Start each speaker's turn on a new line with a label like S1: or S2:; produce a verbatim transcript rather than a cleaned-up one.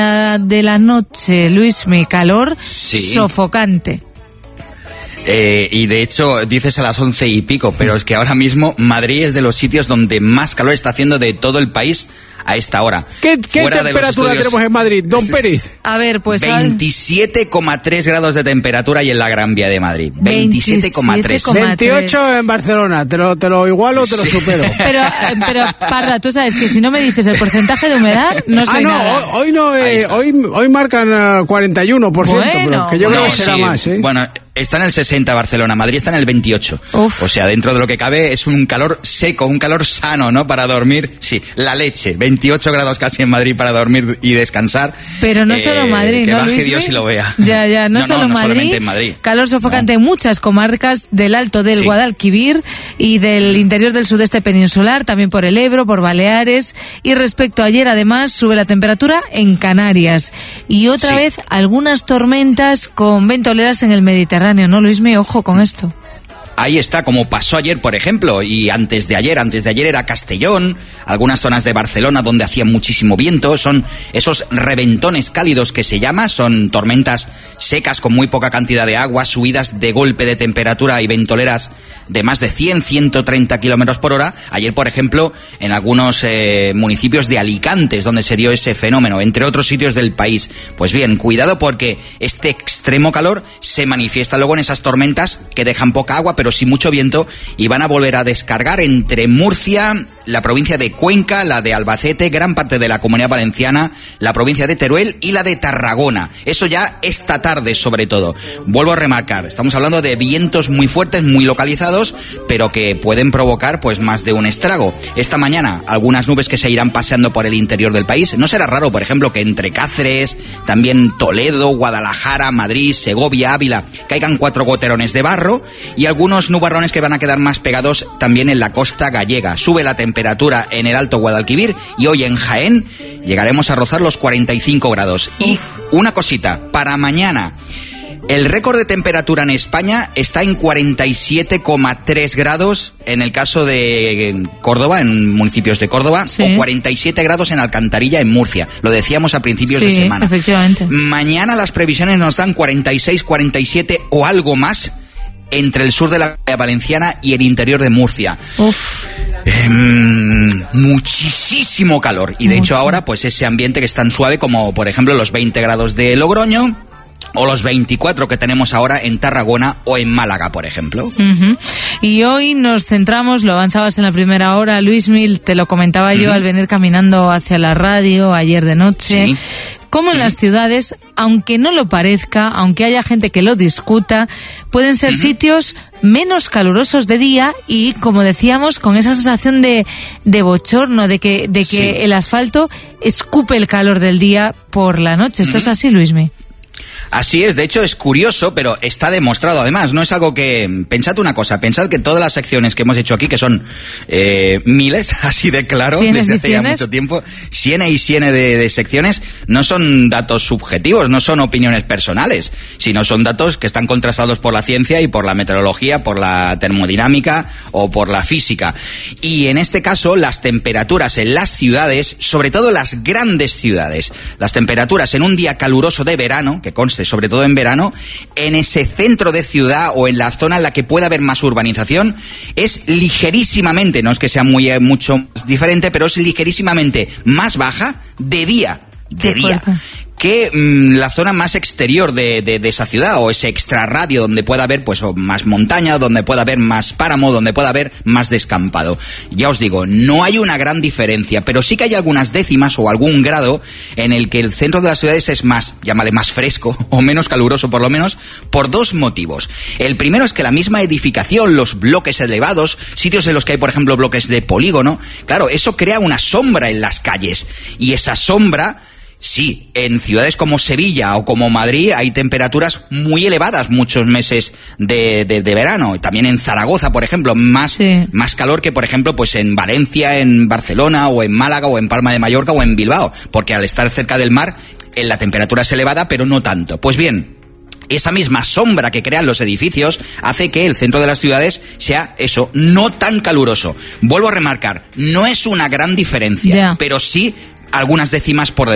S1: de la noche, Luismi, calor
S2: sí.
S1: sofocante.
S2: Eh, y de hecho dices a las once y pico, pero es que ahora mismo Madrid es de los sitios donde más calor está haciendo de todo el país a esta hora.
S3: ¿Qué, qué temperatura estudios, tenemos en Madrid, don Pérez?
S1: A ver, pues...
S2: veintisiete coma tres grados de temperatura y en la Gran Vía de Madrid. veintisiete coma tres.
S3: veintiocho en Barcelona. Te lo, te lo igualo o te lo supero.
S1: Pero, pero, Parda, tú sabes que si no me dices el porcentaje de humedad, no soy
S3: ah, no,
S1: nada.
S3: Hoy, hoy no, eh, hoy, hoy marcan uh, cuarenta y uno por ciento,
S1: bueno,
S3: pero que yo
S2: no,
S3: creo que será
S2: sí,
S3: más, ¿eh?
S2: Bueno, está en el sesenta Barcelona, Madrid está en el veintiocho. Uf. O sea, dentro de lo que cabe es un calor seco, un calor sano, ¿no? Para dormir, sí, la leche. veintiocho grados casi en Madrid para dormir y descansar.
S1: Pero no
S2: eh,
S1: solo Madrid,
S2: que
S1: ¿no,
S2: baje
S1: Luismi?
S2: Dios y lo vea.
S1: Ya, ya, no,
S2: no
S1: solo
S2: no, no
S1: Madrid,
S2: en Madrid.
S1: Calor sofocante
S2: no.
S1: en muchas comarcas del Alto del
S2: sí.
S1: Guadalquivir y del interior del sudeste peninsular, también por el Ebro, por Baleares. Y respecto a ayer, además, sube la temperatura en Canarias. Y otra
S2: sí.
S1: vez, algunas tormentas con ventoleras en el Mediterráneo, ¿no, Luismi? Ojo con esto.
S2: Ahí está, como pasó ayer, por ejemplo, y antes de ayer, antes de ayer era Castellón, algunas zonas de Barcelona donde hacía muchísimo viento, son esos reventones cálidos que se llama, son tormentas secas con muy poca cantidad de agua, subidas de golpe de temperatura y ventoleras de más de cien, ciento treinta kilómetros por hora. Ayer, por ejemplo, en algunos eh, municipios de Alicante es donde se dio ese fenómeno, entre otros sitios del país. Pues bien, cuidado porque este extremo calor se manifiesta luego en esas tormentas que dejan poca agua, pero sí mucho viento, y van a volver a descargar entre Murcia, la provincia de Cuenca, la de Albacete, gran parte de la Comunidad Valenciana, la provincia de Teruel y la de Tarragona. Eso ya esta tarde, sobre todo. Vuelvo a remarcar, estamos hablando de vientos muy fuertes, muy localizados, pero que pueden provocar pues más de un estrago. Esta mañana, algunas nubes que se irán paseando por el interior del país. No será raro, por ejemplo, que entre Cáceres, también Toledo, Guadalajara, Madrid, Segovia, Ávila, caigan cuatro goterones de barro y algunos nubarrones que van a quedar más pegados también en la costa gallega. Sube la temperatura en el Alto Guadalquivir y hoy en Jaén llegaremos a rozar los cuarenta y cinco grados. Y una cosita, para mañana, el récord de temperatura en España está en cuarenta y siete coma tres grados en el caso de Córdoba, en municipios de Córdoba, sí. o cuarenta y siete grados en Alcantarilla, en Murcia. Lo decíamos a principios
S1: sí,
S2: de semana.
S1: Efectivamente.
S2: Mañana las previsiones nos dan cuarenta y seis, cuarenta y siete o algo más entre el sur de la Valenciana y el interior de Murcia.
S1: Uf.
S2: Eh, muchísimo calor. Y de Mucho. hecho ahora, pues ese ambiente que es tan suave como, por ejemplo, los veinte grados de Logroño o los veinticuatro que tenemos ahora en Tarragona o en Málaga, por ejemplo.
S1: Uh-huh. Y hoy nos centramos, lo avanzabas en la primera hora, Luismi, te lo comentaba uh-huh. yo al venir caminando hacia la radio ayer de noche. Sí. Como en las ciudades, aunque no lo parezca, aunque haya gente que lo discuta, pueden ser uh-huh. sitios menos calurosos de día y, como decíamos, con esa sensación de, de bochorno, de que, de que sí. el asfalto escupe el calor del día por la noche. ¿Esto uh-huh. es así, Luismi?
S2: Así es, de hecho es curioso, pero está demostrado además, no es algo que... Pensad una cosa, pensad que todas las secciones que hemos hecho aquí, que son eh, miles, así de claro, desde hace ya mucho tiempo, ciene y ciene de, de secciones, no son datos subjetivos, no son opiniones personales, sino son datos que están contrastados por la ciencia y por la meteorología, por la termodinámica o por la física. Y en este caso, las temperaturas en las ciudades, sobre todo las grandes ciudades, las temperaturas en un día caluroso de verano, que conste sobre todo en verano, en ese centro de ciudad o en la zona en la que pueda haber más urbanización, es ligerísimamente, no es que sea muy mucho más diferente, pero es ligerísimamente más baja de día, de día, que mmm, la zona más exterior de, de, de esa ciudad, o ese extrarradio donde pueda haber pues o más montaña, donde pueda haber más páramo, donde pueda haber más descampado. Ya os digo, no hay una gran diferencia, pero sí que hay algunas décimas o algún grado en el que el centro de las ciudades es más, llámale más fresco o menos caluroso por lo menos, por dos motivos. El primero es que la misma edificación, los bloques elevados, sitios en los que hay por ejemplo bloques de polígono, claro, eso crea una sombra en las calles, y esa sombra... Sí, en ciudades como Sevilla o como Madrid hay temperaturas muy elevadas muchos meses de, de, de verano. También en Zaragoza, por ejemplo, más, sí. más calor que, por ejemplo, pues en Valencia, en Barcelona o en Málaga o en Palma de Mallorca o en Bilbao. Porque al estar cerca del mar, la temperatura es elevada, pero no tanto. Pues bien, esa misma sombra que crean los edificios hace que el centro de las ciudades sea eso, no tan caluroso. Vuelvo a remarcar, no es una gran diferencia, yeah. pero sí algunas décimas por debajo.